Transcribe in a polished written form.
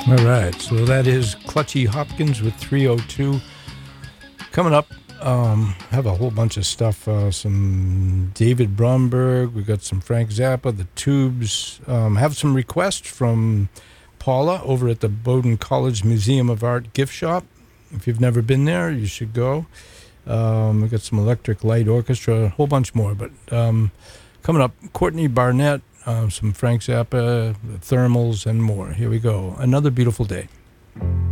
All right, so that is Clutchy Hopkins with 302. Coming up, have a whole bunch of stuff. Some David Bromberg. We got some Frank Zappa, the Tubes. Have some requests from Paula over at the Bowdoin College Museum of Art gift shop. If you've never been there, you should go. We got some Electric Light Orchestra, a whole bunch more. But coming up, Courtney Barnett, some Frank Zappa, the Thermals, and more. Here we go. Another Beautiful Day.